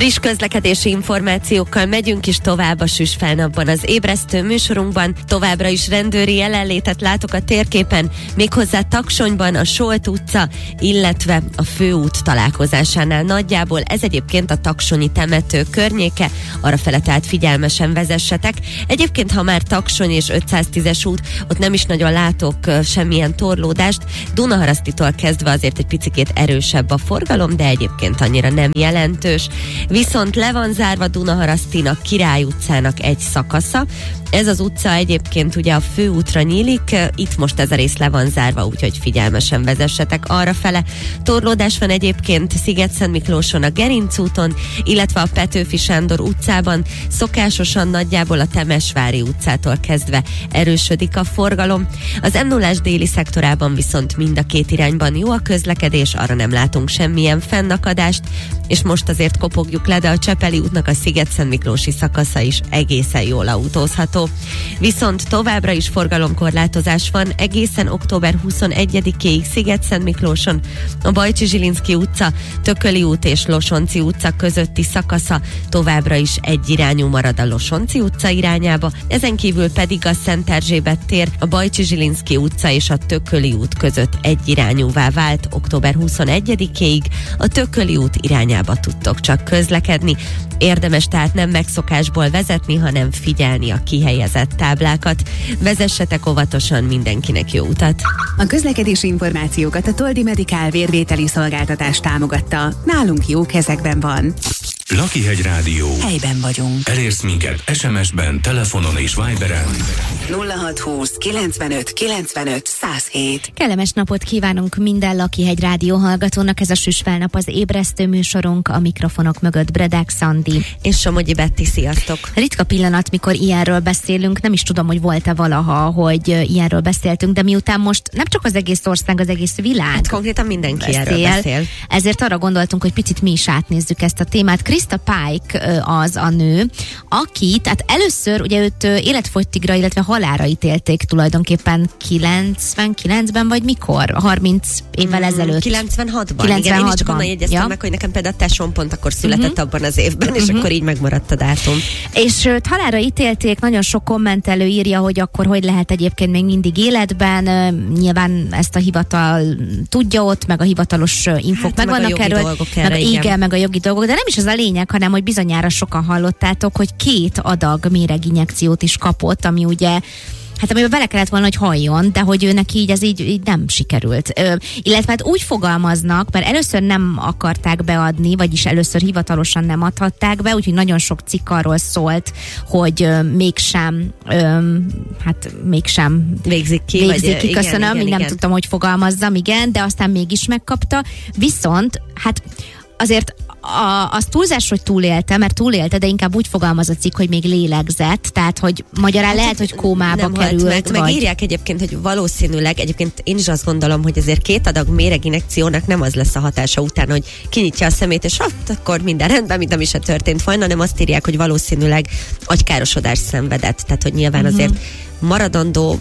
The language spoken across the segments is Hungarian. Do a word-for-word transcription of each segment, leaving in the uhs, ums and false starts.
Friss közlekedési információkkal megyünk is tovább a Süss Felnapban. Az ébresztő műsorunkban továbbra is rendőri jelenlétet látok a térképen, méghozzá Taksonyban, a Solt utca, illetve a főút találkozásánál nagyjából. Ez egyébként a taksonyi temető környéke, arrafele tehát figyelmesen vezessetek. Egyébként, ha már Taksony és ötszáztízes út, ott nem is nagyon látok semmilyen torlódást. Dunaharasztitól kezdve azért egy picikét erősebb a forgalom, de egyébként annyira nem jelentős. Viszont le van zárva Dunaharasztinak, Király utcának egy szakasza. Ez az utca egyébként ugye a főútra nyílik, itt most ez a rész le van zárva, úgyhogy figyelmesen vezessetek arrafele. Torlódás van egyébként Sziget-Szentmiklóson a Gerinc úton, illetve a Petőfi Sándor utcában. Szokásosan nagyjából a Temesvári utcától kezdve erősödik a forgalom. Az em nullás déli szektorában viszont mind a két irányban jó a közlekedés, arra nem látunk semmilyen fennakadást, és most azért kopogjuk le, de a Csepeli útnak a Sziget-Szentmiklósi szakasza is egészen jól autózható. Viszont továbbra is forgalomkorlátozás van egészen október huszonegyedikéig Sziget-Szentmiklóson. A Bajcsi-Zsilinszky utca, Tököli út és Losonci utca közötti szakasza továbbra is egyirányú marad a Losonci utca irányába, ezen kívül pedig a Szent Erzsébet tér, a Bajcsi-Zsilinszky utca és a Tököli út között egyirányúvá vált október huszonegyedikéig, a Tököli út irányába tudtok csak közlekedni. Érdemes tehát nem megszokásból vezetni, hanem figyelni a kihelyezett táblákat. Vezessetek óvatosan, mindenkinek jó utat! A közlekedési információkat a Toldi Medical vérvételi szolgáltatás támogatta. Nálunk jó kezekben van. Lakihegy Rádió. Helyben vagyunk. Elérsz minket es em es-ben, telefonon és Viberen. nulla hat húsz kilencvenöt kilencvenöt száz hét. Kellemes napot kívánunk minden Lakihegy Rádió hallgatónak, ez a Süss Felnap, az ébresztő műsorunk, a mikrofonok mögött Bredák Szandi. És Somogyi Betti, sziasztok! Ritka pillanat, mikor ilyenről beszélünk, nem is tudom, hogy volt-e valaha, hogy ilyenről beszéltünk, de miután most nem csak az egész ország, az egész világ hát konkrétan mindenki beszél, erről beszél. Ezért arra gondoltunk, hogy picit mi is átnézzük ezt a témát. Krista Pike az a nő, aki, tehát először ugye őt életfogytigra, illetve halálra ítélték tulajdonképpen kilencvenkilencben, vagy mikor? harminc évvel ezelőtt. kilencvenhatban. Igen, én is csak onnan jegyeztem ja. meg, hogy nekem például a tesom pont akkor született uh-huh. abban az évben, és uh-huh. akkor így megmaradt a dátum. És őt halálra ítélték, nagyon sok kommentelő írja, hogy akkor hogy lehet egyébként még mindig életben. Nyilván ezt a hivatal tudja ott, meg a hivatalos infók hát, meg vannak erről. Erre, meg, igen. igen, meg a jogi dolgok, de nem is az a lényeg, hanem hogy bizonyára sokan hallottátok, hogy két adag méreginjekciót is kapott, ami ugye hát amiben bele kellett volna, hogy halljon, de hogy őnek így ez így, így nem sikerült. Ö, illetve hát úgy fogalmaznak, mert először nem akarták beadni, vagyis először hivatalosan nem adhatták be, úgyhogy nagyon sok cikk arról szólt, hogy ö, mégsem, ö, hát mégsem végzik ki. Végzik vagy, ki, igen, köszönöm, igen, így igen. nem tudtam, hogy fogalmazzam, igen, de aztán mégis megkapta. Viszont, hát azért A, az túlzás, hogy túlélte, mert túlélte, de inkább úgy fogalmaz a cikk, hogy még lélegzett, tehát, hogy magyarán hát, lehet, hogy kómába nem került. Meg, vagy... Megírják egyébként, hogy valószínűleg, egyébként én is azt gondolom, hogy azért két adag méreginjekciónak nem az lesz a hatása után, hogy kinyitja a szemét, és hát akkor minden rendben, mint ami se történt volna, hanem azt írják, hogy valószínűleg agykárosodás szenvedett, tehát, hogy nyilván uh-huh. azért maradandó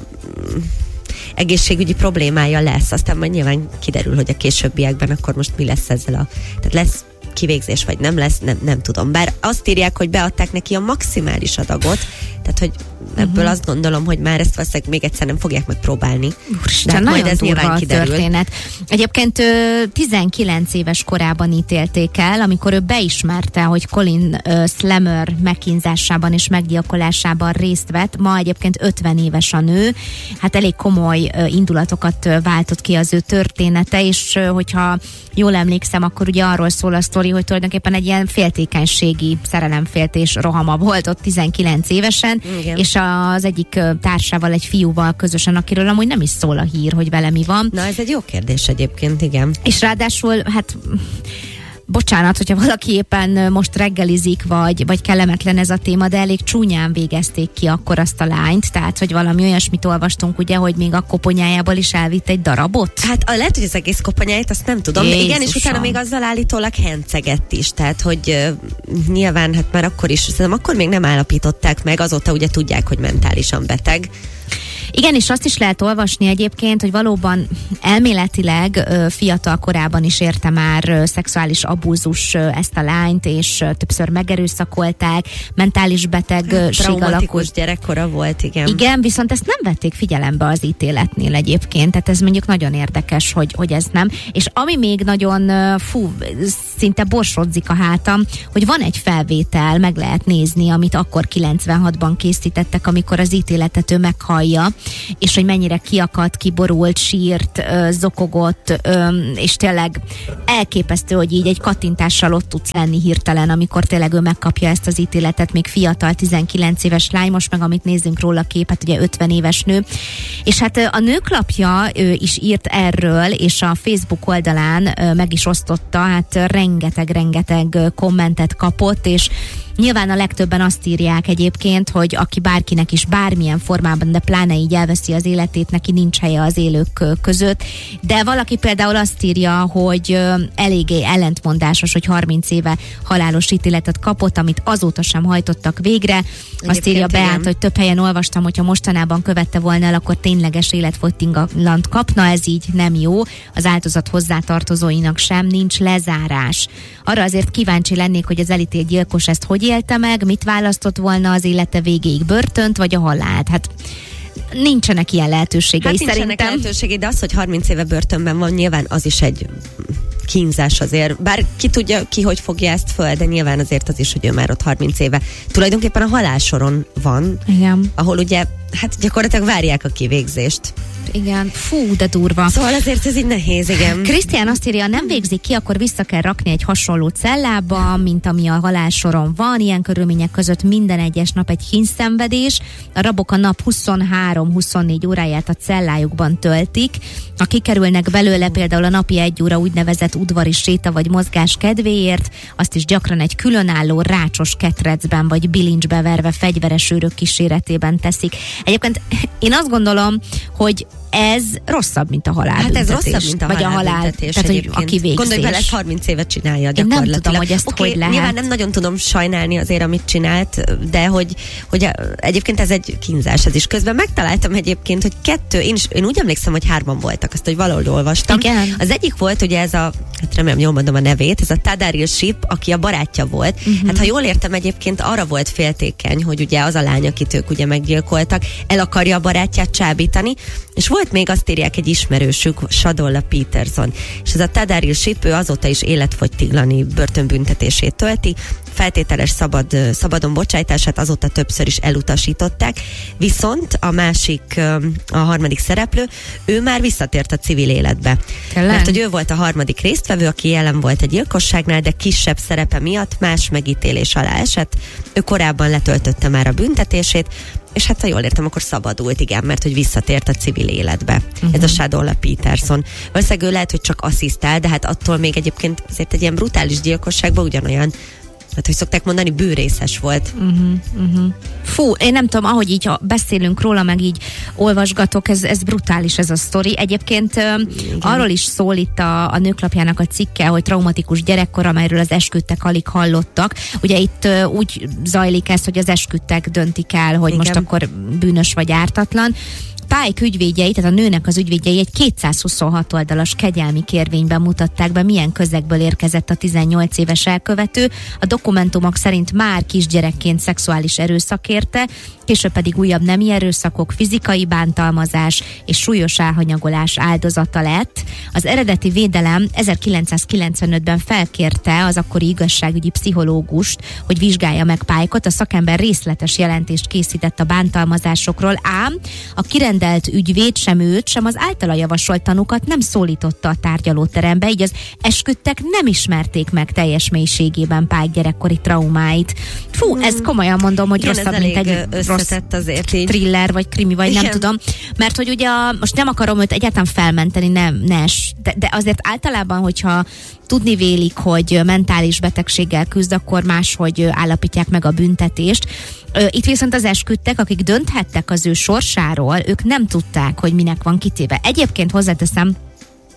egészségügyi problémája lesz, aztán majd nyilván kiderül, hogy a későbbiekben akkor most mi lesz ezzel a... Tehát lesz kivégzés, vagy nem lesz, nem, nem tudom. Bár azt írják, hogy beadták neki a maximális adagot, tehát, hogy ebből uh-huh. azt gondolom, hogy már ezt valószínűleg még egyszer nem fogják megpróbálni. Úristen, hát nagyon majd ez durva a kiderül. történet. Egyébként tizenkilenc éves korában ítélték el, amikor ő beismerte, hogy Colin Slammer megkínzásában és meggyilkolásában részt vett. Ma egyébként ötven éves a nő. Hát elég komoly indulatokat váltott ki az ő története, és hogyha jól emlékszem, akkor ugye arról szól a sztori, hogy tulajdonképpen egy ilyen féltékenységi szerelemféltés rohama volt ott tizenkilenc évesen, igen. és az egyik társával, egy fiúval közösen, akiről amúgy nem is szól a hír, hogy vele mi van. Na, ez egy jó kérdés egyébként, igen. És ráadásul, hát bocsánat, hogyha valaki éppen most reggelizik, vagy, vagy kellemetlen ez a téma, de elég csúnyán végezték ki akkor azt a lányt, tehát, hogy valami olyasmit olvastunk, ugye, hogy még a koponyájából is elvitt egy darabot. Hát a, lehet, hogy az egész koponyáját, azt nem tudom, Jézusom. de igen, és utána még azzal állítólag hencegett is, tehát, hogy uh, nyilván, hát már akkor is, szerintem akkor még nem állapították meg, azóta ugye tudják, hogy mentálisan beteg. Igen, és azt is lehet olvasni egyébként, hogy valóban elméletileg fiatal korában is érte már szexuális abúzus ezt a lányt, és többször megerőszakolták, mentális betegség traumatikus gyerekkora volt, igen. Igen, viszont ezt nem vették figyelembe az ítéletnél egyébként, tehát ez mondjuk nagyon érdekes, hogy, hogy ez nem. És ami még nagyon, fú, szinte borsodzik a hátam, hogy van egy felvétel, meg lehet nézni, amit akkor kilencvenhatban készítettek, amikor az ítéletet ő meghallja, és hogy mennyire kiakadt, kiborult, sírt, zokogott, és tényleg elképesztő, hogy így egy kattintással ott tudsz lenni hirtelen, amikor tényleg ő megkapja ezt az ítéletet, még fiatal, tizenkilenc éves lány, most meg amit nézzünk róla képet, ugye ötven éves nő. És hát a Nőklapja ő is írt erről, és a Facebook oldalán meg is osztotta, hát rengeteg-rengeteg kommentet kapott, és nyilván a legtöbben azt írják egyébként, hogy aki bárkinek is bármilyen formában, de pláne így elveszi az életét, neki nincs helye az élők között. De valaki például azt írja, hogy eléggé ellentmondásos, hogy harminc éve halálos ítéletet kapott, amit azóta sem hajtottak végre. Azt egyébként írja Beát, hogy több helyen olvastam, hogyha mostanában követte volna el, akkor tényleges életfogytiglant kapna, ez így nem jó. Az áldozat hozzátartozóinak sem, nincs lezárás. Arra azért kíváncsi lennék, hogy az elítélt gyilkos ezt hogy élte meg, mit választott volna az élete végéig, börtönt vagy a halált? Hát nincsenek ilyen lehetőségei hát nincsenek szerintem. lehetőségei, de az, hogy harminc éve börtönben van, nyilván az is egy kínzás azért. Bár ki tudja, ki hogy fogja ezt föl, de nyilván azért az is, hogy ő már ott harminc éve. Tulajdonképpen a halálsoron van, Igen. ahol ugye, hát gyakorlatilag várják a kivégzést. Igen, fú, de durva. Szóval azért ez így nehéz, igen. Krisztián azt írja, nem végzik ki, akkor vissza kell rakni egy hasonló cellába, mint ami a halálsoron van. Ilyen körülmények között minden egyes nap egy kínszenvedés. A rabok a nap huszonhárom-huszonnégy óráját a cellájukban töltik. Ha kikerülnek belőle például a napi egy óra úgynevezett udvari séta vagy mozgás kedvéért, azt is gyakran egy különálló rácsos ketrecben vagy bilincsbe verve fegyveres őrök kíséretében teszik. Egyébként én azt gondolom, hogy ez rosszabb, mint a halálbüntetés. Hát ez rosszabb, mint a vagy halálbüntetés. Tehát, hogy a kivégzés. Gondolj bele, ezt harminc évet csinálja gyakorlatilag. Én nem tudom, hogy ezt okay, hogy lehet. Nyilván nem nagyon tudom sajnálni azért, amit csinált, de hogy, hogy egyébként ez egy kínzás ez is. Közben megtaláltam egyébként, hogy kettő, én, is, én úgy emlékszem, hogy hárman voltak, azt, hogy valahol olvastam. Igen. Az egyik volt ugye ez a, hát remélem jól mondom a nevét, ez a Tadaril Ship, aki a barátja volt. Uh-huh. Hát ha jól értem, egyébként arra volt féltékeny, hogy ugye az a lány, akit ők ugye meggyilkoltak, el akarja a barátját csábítani, és volt még, azt írják, egy ismerősük, Sadolla Peterson. És ez a Tadaril Ship, ő azóta is életfogytiglani börtönbüntetését tölti, feltételes szabad, szabadon bocsájtását azóta többször is elutasították, viszont a másik, a harmadik szereplő, ő már visszatért a civil életbe. Tényleg? Mert hogy ő volt a harmadik résztvevő, aki jelen volt egy gyilkosságnál, de kisebb szerepe miatt más megítélés alá esett. Ő korábban letöltötte már a büntetését, és hát ha jól értem, akkor szabadult, igen, mert hogy visszatért a civil életbe. Uh-huh. Ez a Sadolla Peterson. Valószínűleg ő lehet, hogy csak asszisztál, de hát attól még egyébként azért egy ilyen brutális gyilkosságban ugyanolyan, hát hogy szokták mondani, bőrészes volt. Uh-huh, uh-huh. Fú, én nem tudom, ahogy így beszélünk róla, meg így olvasgatok, ez, ez brutális ez a sztori. Egyébként Igen. arról is szól itt a, a Nőklapjának a cikke, hogy traumatikus gyerekkor, amelyről az esküdtek alig hallottak. Ugye itt uh, úgy zajlik ez, hogy az esküdtek döntik el, hogy Igen. most akkor bűnös vagy ártatlan. Pályk ügyvédjei, tehát a nőnek az ügyvédjei egy kétszázhuszonhat oldalas kegyelmi kérvényben mutatták be, milyen közegből érkezett a tizennyolc éves elkövető. A dokumentumok szerint már kisgyerekként szexuális erőszak érte, később pedig újabb nemi erőszakok, fizikai bántalmazás és súlyos elhanyagolás áldozata lett. Az eredeti védelem ezerkilencszázkilencvenötben felkérte az akkori igazságügyi pszichológust, hogy vizsgálja meg Pálykot. A szakember részletes jelentést készített a bántalmazásokról, ám a kirendelt ügyvéd sem őt, sem az általa javasolt tanúkat nem szólította a tárgyalóterembe, így az esküdtek nem ismerték meg teljes mélységében Pályk gyerekkori traumáit. Fú, ez komolyan mondom, hogy Igen, rosszabb, mint egy rossz azért így. thriller, vagy krimi, vagy Igen. nem tudom. Mert hogy ugye a, most nem akarom őt egyáltalán felmenteni, nem, nes, de, de azért általában, hogyha tudni vélik, hogy mentális betegséggel küzd, akkor máshogy állapítják meg a büntetést. Itt viszont az esküdtek, akik dönthettek az ő sorsáról, ők nem tudták, hogy minek van kitéve. Egyébként hozzáteszem,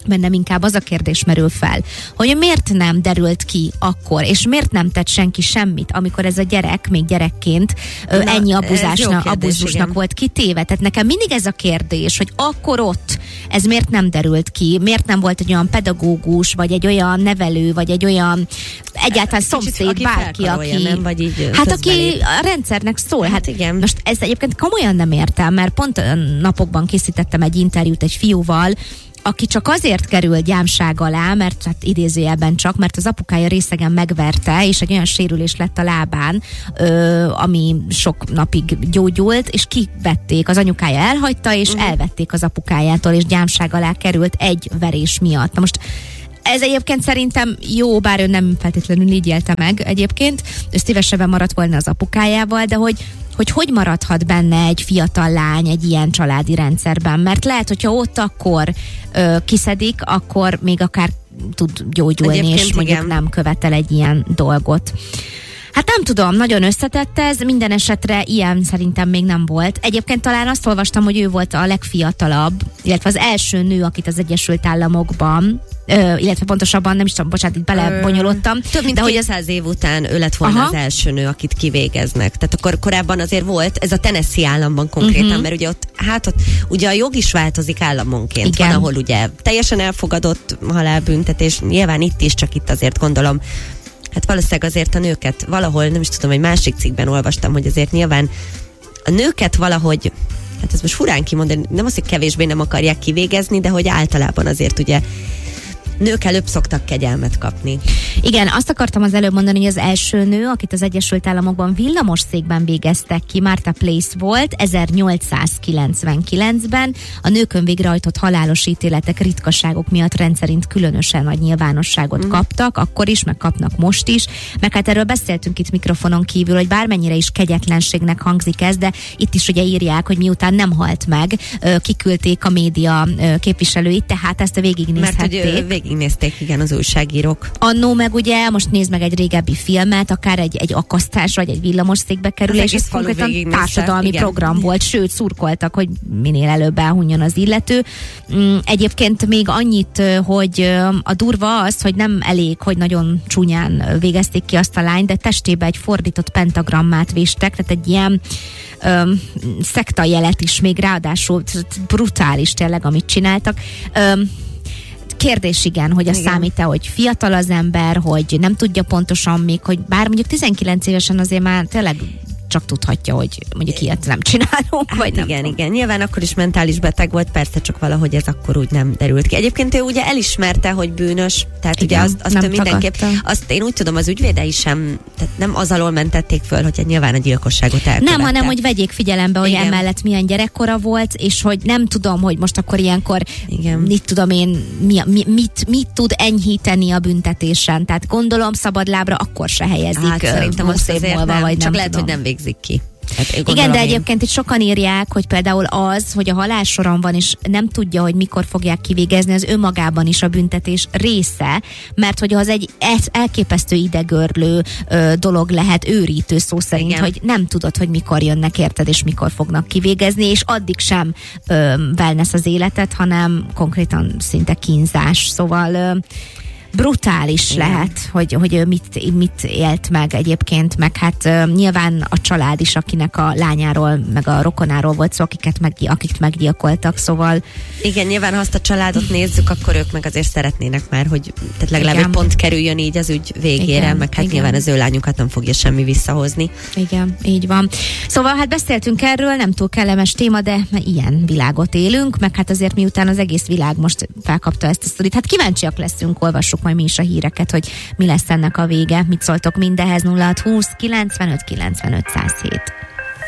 bennem inkább az a kérdés merül fel, hogy miért nem derült ki akkor, és miért nem tett senki semmit, amikor ez a gyerek még gyerekként ö, Na, ennyi ez abuzásnak, jó kérdés, abuzusnak igen. volt kitéve. Tehát nekem mindig ez a kérdés, hogy akkor ott ez miért nem derült ki, miért nem volt egy olyan pedagógus, vagy egy olyan nevelő, vagy egy olyan egyáltalán Kicsit, szomszéd, aki bárki, felkarolja, aki... nem? Vagy így hát közbelép. aki a rendszernek szól. Hát, Hát igen. Most ez egyébként komolyan nem értem, mert pont ö, napokban készítettem egy interjút egy fiúval, aki csak azért kerül gyámság alá, mert hát idézőjelben csak, mert az apukája részegen megverte, és egy olyan sérülés lett a lábán, ö, ami sok napig gyógyult, és kivették, az anyukája elhagyta, és uh-huh. elvették az apukájától, és gyámság alá került egy verés miatt. Na most ez egyébként szerintem jó, bár ő nem feltétlenül így élte meg egyébként, ő szívesebben maradt volna az apukájával, de hogy hogy hogy maradhat benne egy fiatal lány egy ilyen családi rendszerben, mert lehet, hogyha ott akkor ö, kiszedik, akkor még akár tud gyógyulni, Egyébként és mondjuk igen. nem követel egy ilyen dolgot. Hát nem tudom, nagyon összetett ez, minden esetre ilyen szerintem még nem volt. Egyébként talán azt olvastam, hogy ő volt a legfiatalabb, illetve az első nő, akit az Egyesült Államokban, Ö, illetve pontosabban, nem is tudom, bocsánat, itt belebonyolódtam. Több mint de hogy ez kétszáz év után ő lett volna Aha. az első nő, akit kivégeznek. Tehát akkor korábban azért volt, ez a Tennessee államban konkrétan, Uh-huh. mert ugye ott, hát ott ugye a jog is változik államonként. Igen. Van, ahol ugye teljesen elfogadott halálbüntetés, nyilván itt is, csak itt azért gondolom, hát valószínűleg azért a nőket valahol, nem is tudom, egy másik cikkben olvastam, hogy azért nyilván a nőket valahogy, hát ez most furán kimondani, nem az, hogy kevésbé nem akarják kivégezni, de hogy általában azért ugye nők előbb szoktak kegyelmet kapni. Igen, azt akartam az előbb mondani, hogy az első nő, akit az Egyesült Államokban villamosszékben végeztek ki, Martha Place volt, ezernyolcszázkilencvenkilencben. A nőkön végrehajtott halálos ítéletek ritkaságok miatt rendszerint különösen nagy nyilvánosságot mm. kaptak, akkor is, meg kapnak most is. Meg hát erről beszéltünk itt mikrofonon kívül, hogy bármennyire is kegyetlenségnek hangzik ez, de itt is ugye írják, hogy miután nem halt meg, kiküldték a média képviselőit, tehát ezt a végignézhették. Mert hogy végignézték, igen, az újságírók. Annó meg ugye, most nézd meg egy régebbi filmet, akár egy, egy akasztás, vagy egy villamosszékbe kerülés, és ez konkrétan társadalmi igen. program volt, sőt, szurkoltak, hogy minél előbb elhunjon az illető. Egyébként még annyit, hogy a durva az, hogy nem elég, hogy nagyon csúnyán végezték ki azt a lányt, de testébe egy fordított pentagrammát véstek, tehát egy ilyen öm, szektajelet is még ráadásul brutális tényleg, amit csináltak. Öm, Kérdés igen, hogy az számít-e, hogy fiatal az ember, hogy nem tudja pontosan még, hogy bár mondjuk tizenkilenc évesen azért már tényleg csak tudhatja, hogy mondjuk ilyet nem csinálunk, Hát vagy nem igen, tudom. igen. Nyilván akkor is mentális beteg volt, persze, csak valahogy ez akkor úgy nem derült ki. Egyébként ő ugye elismerte, hogy bűnös, tehát Igen, ugye azt, azt nem ő mindenképp, tagadta. azt én úgy tudom, az ügyvédei sem, tehát nem az alól mentették föl, hogy hát nyilván a gyilkosságot elkövette. Nem, hanem hogy vegyék figyelembe, hogy Igen. emellett milyen gyerekkora volt, és hogy nem tudom, hogy most akkor ilyenkor Igen. mit tudom én, mi, mi, mit, mit tud enyhíteni a büntetésen. Tehát gondolom szabadlábra akkor se helyezik. Hát szerintem húsz azt év azért múlva, nem, vagy csak nem lehet, tudom. hogy nem végzik ki. Hát Igen, de én. egyébként itt sokan írják, hogy például az, hogy a halálsoron van, és nem tudja, hogy mikor fogják kivégezni, az önmagában is a büntetés része, mert hogy az egy elképesztő idegörlő ö, dolog lehet, őrítő szó szerint, Igen. hogy nem tudod, hogy mikor jönnek érted, és mikor fognak kivégezni, és addig sem ö, wellness az életet, hanem konkrétan szinte kínzás. Szóval... Ö, brutális Igen. lehet, hogy, hogy ő mit, mit élt meg egyébként, meg hát uh, nyilván a család is, akinek a lányáról, meg a rokonáról volt szó, akiket meg, akik meggyilkoltak, szóval... Igen, nyilván ha azt a családot nézzük, akkor ők meg azért szeretnének már, hogy tehát legalább Igen. egy pont kerüljön így az ügy végére, Igen, meg hát igen. nyilván az ő lányukat nem fogja semmi visszahozni. Igen, így van. Szóval hát beszéltünk erről, nem túl kellemes téma, de ilyen világot élünk, meg hát azért miután az egész világ most felkapta ezt a sztorit, hát kíváncsiak leszünk, olvassuk majd mi is a híreket, hogy mi lesz ennek a vége. Mit szóltok mindehhez? nulla hat húsz kilencvenöt kilencvenöt száz hét.